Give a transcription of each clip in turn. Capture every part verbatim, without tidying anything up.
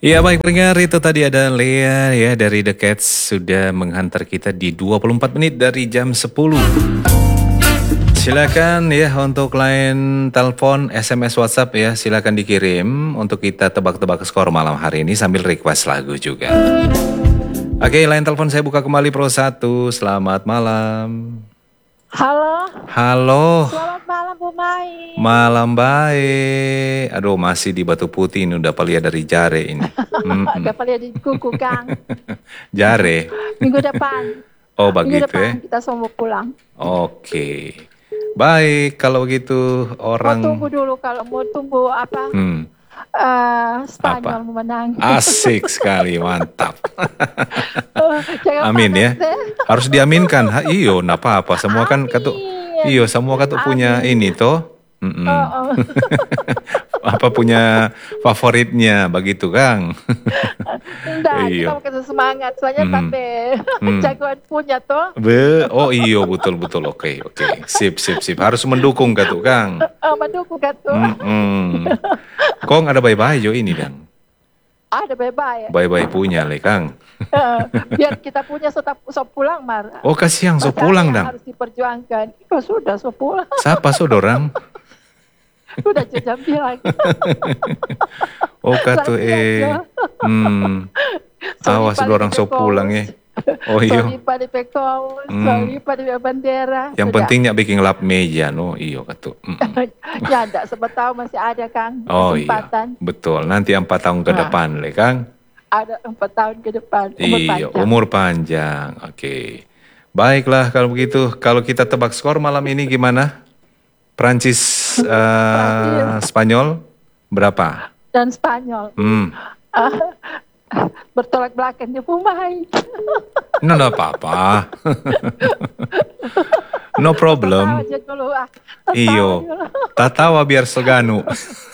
Ya baik pendengar, itu tadi ada Lea ya dari The Cats sudah menghantar kita di dua puluh empat menit dari jam sepuluh. Silakan ya untuk line telepon, S M S, WhatsApp ya silakan dikirim untuk kita tebak-tebak skor malam hari ini sambil request lagu juga. Oke, line telepon saya buka kembali Pro satu. Selamat malam. Halo. Halo. Selamat malam Bu Mai. Malam baik. Aduh masih di Batu Putih ini udah palia dari Jare ini. Udah palia di kuku Kang. Jare. Minggu depan. Oh begitu Minggu depan ya. kita semua pulang. Oke. Baik kalau gitu orang. Mau tunggu dulu kalau mau tunggu apa? Hmm. Uh, Spanyol apa? menang. Asik sekali, mantap. Jangan Amin ya. deh. Harus diaminkan. Ha, iyo, nggak apa-apa. Semua kan katu. Iyo, semua katu punya ini toh. Mm -mm. Oh, oh. Apa punya favoritnya begitu Kang? Enggak, kita mau kasih semangat soalnya mm. tapi mm. jagoan punya toh. Be, oh iyo betul betul oke oke sip sip sip harus mendukung katu Kang. Oh, mendukung katu. Mm -mm. Kong ada bye-bye jo ini Dang. Ada bye-bye. Bye-bye punya le Kang. Biar kita punya tetap so pulang Mar. Oh kasih yang so pulang Dang. Harus diperjuangkan. Oh sudah so pulang. Siapa so dorang? Udah jam bilang. Oh katu eh. Hmm. Awas dorang so pulang ya. Oh iyo. Solipa di pekong, solipa di bendera. Yang pentingnya bikin lap meja no iyo katu. Ya enggak sempat tahu masih ada Kang. Oh iya. Betul. Nanti empat tahun ke depan le Kang. Ada empat tahun ke depan. Umur iya, panjang. Umur panjang. Oke. Okay. Baiklah kalau begitu. Kalau kita tebak skor malam ini gimana? Prancis, uh, Spanyol berapa? Dan Spanyol. Hmm. Uh, bertolak belakangnya pemain. No, no apa-apa. No problem. Iyo. Tatawa biar seganu.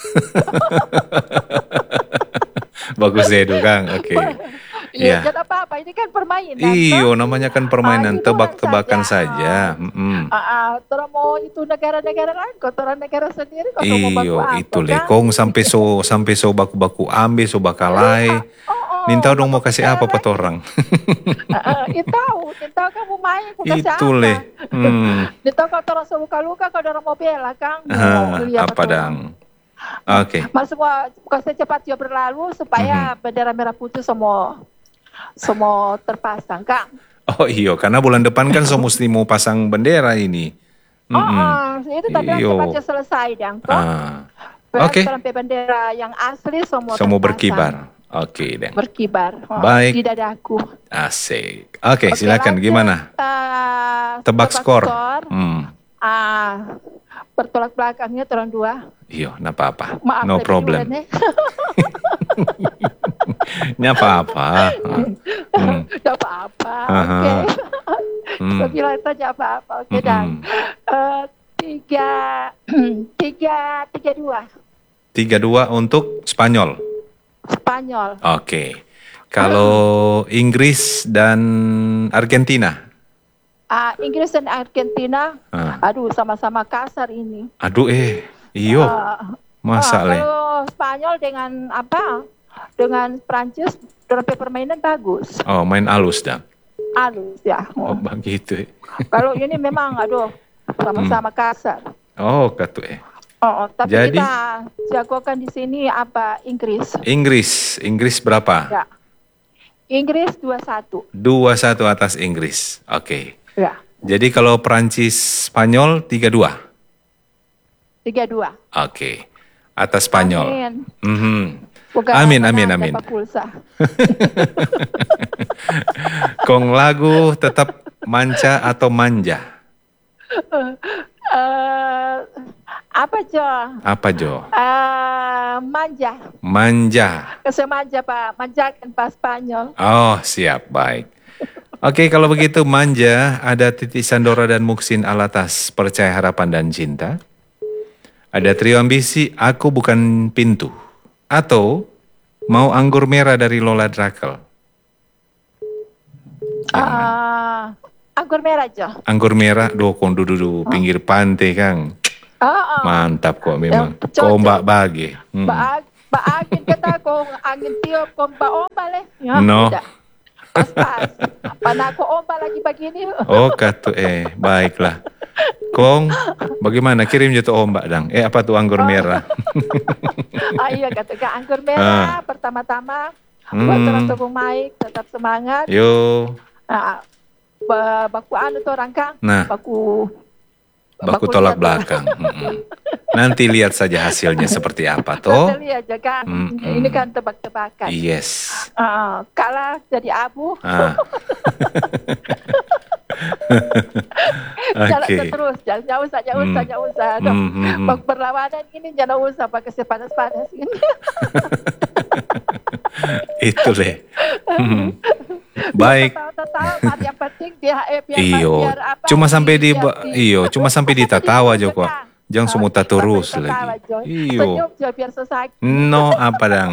Bagus deh itu Kang. Oke. Okay. Iya, ya. Apa-apa, ini kan permainan. Iyo, namanya kan permainan, ah, tebak-tebakan saja. saja. Mm -hmm. uh, uh, terus mau itu negara-negara lain, kotoran negara sendiri, kok mau baku iyo, apa, itu kan? lekong sampai so sampai so baku-baku ambil, so bakalai. Oh, oh, Nintau dong mau kasih apa pat orang? uh, Nintau, Nintau kamu main, mau kasih itu apa? Le. Hmm. Nintau kau terus luka-luka, kau dorong mau bela, Kang. Ah, apa dang? Oke. Okay. Mas semua kasih cepat dia berlalu supaya mm-hmm. bendera merah putih semua semua terpasang, Kang. Oh iya, karena bulan depan kan so mesti mau pasang bendera ini. Mm-hmm. Oh, oh, itu tadi cepatnya selesai, Dang. Ah. Oke. Okay. Sampai bendera yang asli semua semua berkibar. Oke, okay, Dang. Berkibar. Oh, baik. Di dadaku. Asik. Oke, okay, okay, silakan lanjut. Gimana? Uh, tebak, tebak skor. skor. Hmm. Ah, bertolak belakangnya turun dua. Iya, nggak apa-apa. Maaf, no problem. Nggak apa-apa. Nggak apa-apa. Oke. Saya bilang itu nggak apa-apa. Oke, dan tiga, tiga, tiga dua. Tiga dua untuk Spanyol. Spanyol. Oke. Okay. Kalau Inggris dan Argentina. Uh, Inggris dan Argentina, uh. aduh sama-sama kasar ini. Aduh eh, iyo, uh, masa uh, le. Kalau Spanyol dengan apa? Dengan Prancis, dalam permainan bagus. Oh, main alus dah. Alus ya. Oh, begitu. Kalau ini memang, aduh, sama-sama kasar. Oh, katu eh. Oh, tapi jadi, kita jagokan di sini apa? Inggris. Inggris, Inggris berapa? Ya. Inggris dua satu. dua satu atas Inggris. Oke. Okay. Ya. Jadi kalau Prancis Spanyol tiga dua. tiga dua. Oke. Okay. Atas Spanyol. Amin. Mm-hmm. Amin amin amin. Kong lagu tetap manca atau manja? Uh, apa Jo? Apa Jo? Uh, manja. Manja. Kesemanja Pak, manjakan Pak Spanyol. Oh siap, baik. Oke, kalau begitu manja, ada Titi Sandora dan Muksin Alatas, Percaya Harapan dan Cinta. Ada trio ambisi, Aku Bukan Pintu. Atau Mau Anggur Merah dari Lola Drakel. Uh, anggur merah aja. Anggur merah, doh kong dudu pinggir pantai Kang. Oh, oh. Mantap kok memang. Kau mbak bagi. Hmm. Ba angin kata kung angin tiup kung ba ombal eh. Ya, No. udah. Pas-pas. Mana aku ombal lagi begini. Oh, katu eh, baiklah. Kong, bagaimana? Kirim jatuh ombak dang. Eh, apa tuh anggur merah? Ah, iya kata Kak, anggur Ah. merah pertama-tama buat orang Hmm. tubuh Mike tetap semangat. Yo, Ah, ba- baku anu tuh orang Kang, Nah. baku baku baku tolak lihat belakang. Mm-mm. Nanti lihat saja hasilnya seperti apa tuh. toh. Nanti lihat aja Kang. Mm-mm. Ini kan tebak-tebakan. Yes. Ah, kalah jadi abu. Ah. Jalan Oke. terus, jangan jauh usah, jauh usah, Hmm. jauh usah. Hmm, hmm, hmm. Bak berlawanan ini jangan usah pakai sepanas-panas ini. Itu deh. Hmm. Baik. Tahu-tahu yang penting dia eh, biar Iyo, biar apa? cuma sampai di biar ba- iyo, cuma sampai di tatawa aja kok. Jangan semua Ah, terus sampai tertawa, lagi. Jo. Iyo. Senyum Jo biar sesak. No, apa dang?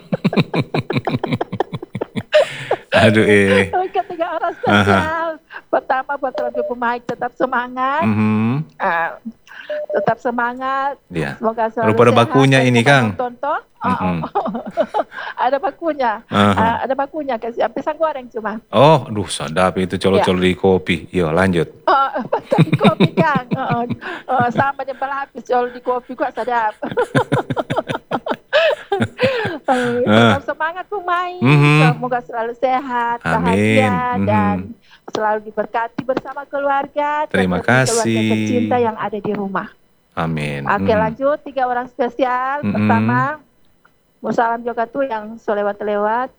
Aduh eh. Ketiga orang spesial. Pertama buat Radio Pemaik tetap semangat. Mhm. Ah, tetap semangat. Ya. Semoga selalu Rupa ada sehat bakunya dan ini, bukan Kang. nonton-nonton. Oh, Mm-mm. oh. Ada bakunya. Aha. Ah, ada bakunya kasih pisang goreng cuma. Oh, duh sadap itu colok-colok di kopi. Yo, lanjut. Oh, di kopi Kang. Oh, oh, sama jam habis jual di kopi kok sadap. Eh, Tetap semangat Pemain. Mhm. Semoga selalu sehat, Amin. bahagia Mhm. dan selalu diberkati bersama keluarga. dan Terima keluarga kasih. tercinta yang ada di rumah. Amin. Oke Mhm. lanjut tiga orang spesial. Mhm. Pertama, Musalam juga tuh yang selewat-lewat.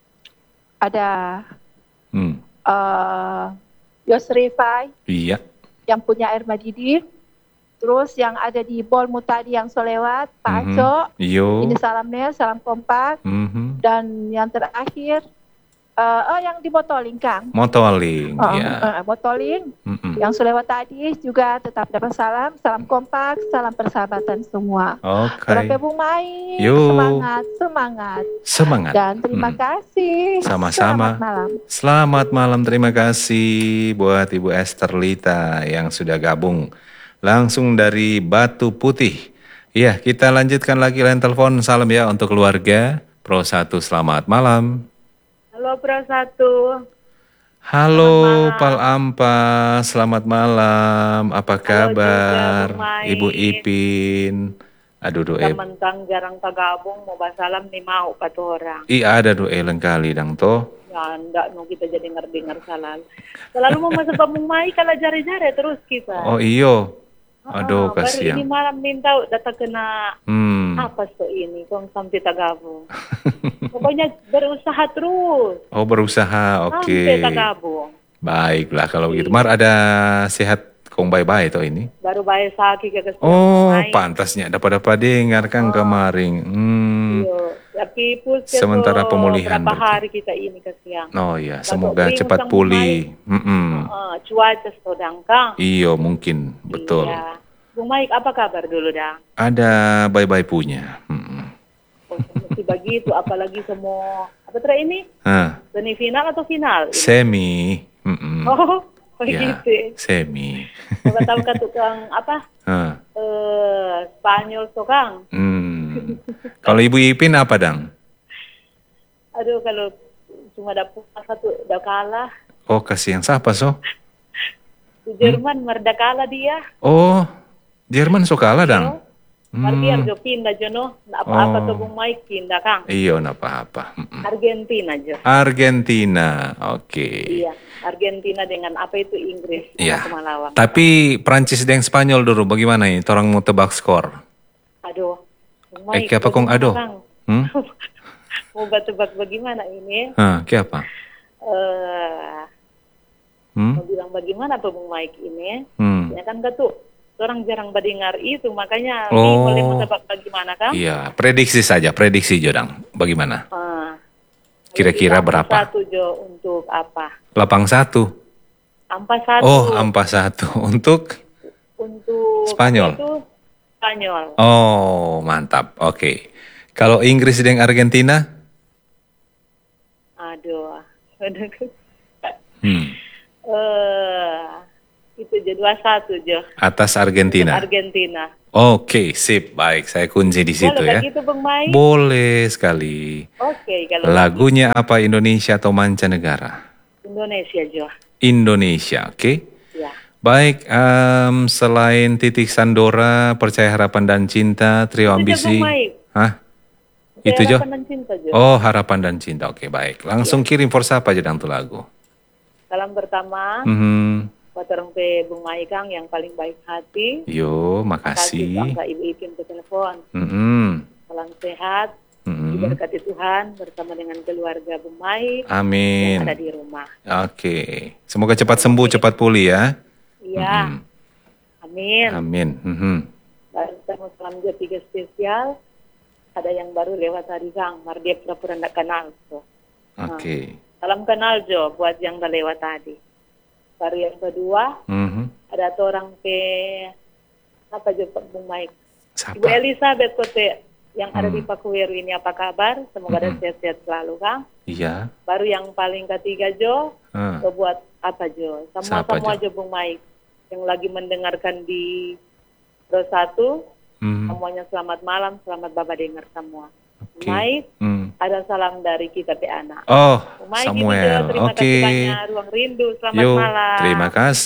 Ada Hmm. eh Yosri Fai Iya. yang punya air madidi. Terus yang ada di Bolmu tadi yang solewat, Pak Mhm. Aco. Yo. Ini salamnya, salam kompak. Mhm. Dan yang terakhir, eh oh yang di Motoling Kang. Motoling, Oh, ya. eh, Motoling Mhm. yang solewat tadi juga tetap dapat salam, salam kompak, salam persahabatan semua. Oke. Orang Bung Mai, Yo. semangat, semangat. Semangat. Dan terima Mhm. kasih. Sama-sama. Selamat malam. Selamat malam, terima kasih buat Ibu Esther Lita yang sudah gabung langsung dari Batu Putih. Iya, kita lanjutkan lagi lain telepon. Salam ya untuk keluarga. Pro satu, selamat malam. Halo Pro satu. Halo Selamat malam. Pal Ampa, selamat malam. Apa Halo kabar? juga, Bu Mai. Ibu Ipin. Aduh doe. Mentang jarang tergabung mau basalam nih mau kata orang. Iya ada doe lengkali dang toh. Ya ndak nu kita jadi dengar-dengar salah. Selalu mau masuk Bung Mai kalau jari-jari terus kita. Oh iyo. Aduh Ah, baru kasihan. ini malam minta data kena Hmm. apa so ini kong sampai tergabung. Pokoknya berusaha terus Oh berusaha, oke. sampai tergabung. Baiklah kalau begitu. Mar ada sehat kong bye-bye toh ini. Baru bayar sakit ke kesini. Oh pantasnya dapat-dapat dengar kan Oh. kemarin. Hmm. Iya, tapi puskes Sementara tuh pemulihan berapa berarti. hari kita ini ke siang. Oh ya, Batuk semoga bingung cepat sama pulih. Mm-mm. Uh, cuaca sedang Kang. Iyo mungkin betul. Iya. Bung Maik apa kabar dulu dah? Ada bye-bye punya. Mm-mm. Oh, mesti begitu, apalagi semua apa terakhir ini? Hah, Semifinal atau final? Ini? semi. Mm-mm. Oh, Ya, begitu. semi. Coba tahu kan tukang apa? Hah. Eh, Spanyol so Kang. Hmm. Kalau Ibu Ipin apa dang? Aduh kalau cuma dapat satu dah kalah. Oh kasihan siapa so? Di Jerman merda kalah dia. Oh Jerman so kalah dang? Martiar Hmm. jo pindah jo no. Nggak apa-apa Oh. tuh Bung Maik pindah Kang. Iyo napa apa. Mm-mm. Argentina jo. Argentina, oke. Iya, Argentina dengan apa itu Inggris. Iya. Sama Malawang. Tapi Prancis dan Spanyol dulu bagaimana ini? Orang mau tebak skor. Aduh. Bung Eh, Maik, kenapa kong bagaimana, aduh? Kang? Hmm? Mau tebak bagaimana ini? Hah, kenapa? Eh, Hmm? mau bilang bagaimana apa Bung Maik ini? Hmm. Ya kan gak tuh. Orang jarang mendengar itu, makanya Oh. ini boleh mau tebak bagaimana Kang? Iya, prediksi saja, prediksi Jodang. Bagaimana? Ah. Kira-kira Jadi, berapa? Satu jo untuk apa? Lapang satu. Ampas satu. Oh, ampas satu. Untuk? Untuk Spanyol. apa itu Spanyol. Oh, mantap. Oke. Kalau Inggris dan Argentina? Aduh. Hmm. Eh, Itu Jo dua satu Jo. Atas Argentina. Argentina. Oke, sip. Baik, saya kunci di situ Boleh ya. gitu Bung Mai? Boleh sekali. Oke, kalau Lagunya apa, Indonesia atau mancanegara? Indonesia Jo. Indonesia, oke. Ya. Baik, em, selain Titik Sandora, Percaya Harapan dan Cinta, Trio Itu Jo, Ambisi. Bung Mai. Hah? Itu Itu Jo? Harapan dan Cinta Jo. Oh, Harapan dan Cinta. Oke, baik. Langsung kirim for siapa aja dang tuh lagu. Salam pertama, Mhm. buat orang pe Bung Mai Kang yang paling baik hati. Yo, Kasih makasih. bangsa Ibu Ikin ke telepon. Mhm. Salam sehat, Mhm. diberkati Tuhan bersama dengan keluarga Bung Mai Amin. yang ada di rumah. Oke. Semoga cepat sembuh, cepat pulih ya. Iya, Mhm. amin. Amin. Mhm. Baru ketemu salam juga tiga spesial. Ada yang baru lewat tadi Kang, Mardia pura-pura nggak kenal. So. Oke. Salam kenal Jo buat yang udah lewat tadi. Baru yang kedua, Mhm. ada tuh orang pe apa Jo Pak Bung Mai. Ibu Siapa? Elizabeth Kote yang ada di Hmm. Pakuweru ini apa kabar? Semoga ada Mhm. sehat-sehat selalu Kang. Iya. Baru yang paling ketiga Jo, Ah. so buat apa Jo? Semua Siapa, semua Jo? Jo Bung Mai yang lagi mendengarkan di Pro satu, Mhm. semuanya selamat malam, selamat Bapak dengar semua. Oke. Bung Mai, Hmm. ada salam dari kita pe anak. Oh, Bung Mai, gitu Jo. Samuel. Terima Oke. kasih banyak. Ruang Rindu, selamat Yo, malam. terima kasih.